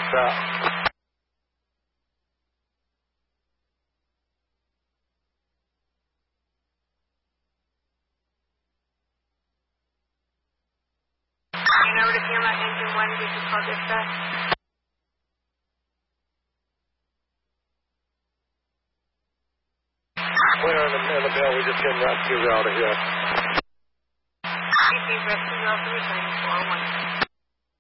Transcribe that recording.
dispatch. Over to Pima, engine 1, did you call dispatch? Clear in the mail, we just getting rescue out of here. CP rescue, also returning 401.